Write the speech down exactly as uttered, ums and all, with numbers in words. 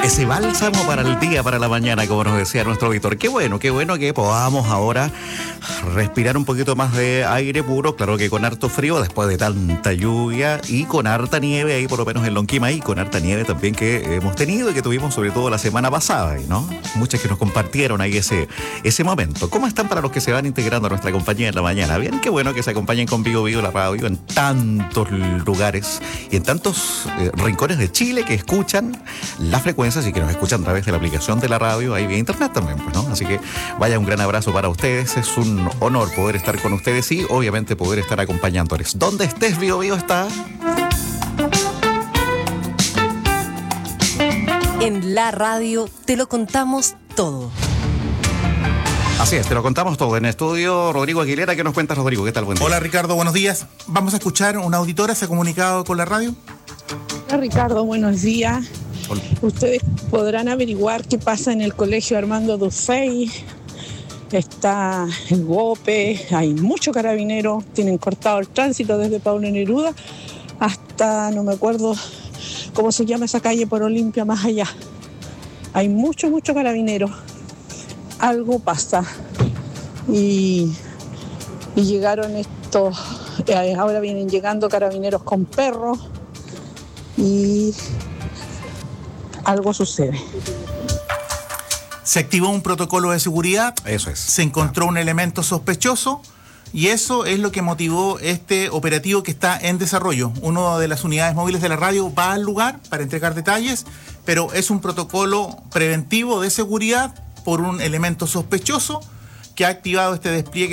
ese bálsamo para el día, para la mañana, como nos decía nuestro auditor. Qué bueno, qué bueno que podamos ahora respirar un poquito más de aire puro, claro que con harto frío después de tanta lluvia y con harta nieve ahí, por lo menos en Lonquimay, y con harta nieve también que hemos tenido y que tuvimos sobre todo la semana pasada, ¿no? Muchas que nos compartieron ahí ese, ese momento. ¿Cómo están para los que se van integrando a nuestra compañía en la mañana? Bien, qué bueno que se acompañen con Vigo Vigo la radio en tantos lugares y en tantos eh, rincones de Chile que escuchan las frecuencias y que nos escuchan a través de la aplicación de la radio ahí vía internet también, pues, ¿no? Así que vaya, un gran abrazo para ustedes. Es un honor poder estar con ustedes y obviamente poder estar acompañándoles. Donde estés, Vigo Vigo está. En la radio te lo contamos todo. Así es, te lo contamos todo. En estudio, Rodrigo Aguilera. ¿Qué nos cuentas, Rodrigo? ¿Qué tal? Buen día. Hola, Ricardo, buenos días. Vamos a escuchar, una auditora se ha comunicado con la radio. Hola, Ricardo, buenos días. Hola. Ustedes podrán averiguar qué pasa en el colegio Armando Dufay. Está el GOPE, hay muchos carabineros, tienen cortado el tránsito desde Pablo Neruda hasta, no me acuerdo cómo se llama esa calle por Olimpia, más allá. Hay muchos, muchos carabineros. Algo pasa. Y, y llegaron estos, eh, ahora vienen llegando carabineros con perros y algo sucede. Se activó un protocolo de seguridad. Eso es. Se encontró un elemento sospechoso y eso es lo que motivó este operativo que está en desarrollo. Una de las unidades móviles de la radio va al lugar para entregar detalles, pero es un protocolo preventivo de seguridad por un elemento sospechoso que ha activado este despliegue